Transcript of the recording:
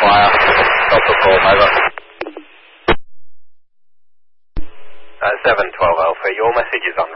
Wire. Delta Form, over. 712 Alpha, your message is on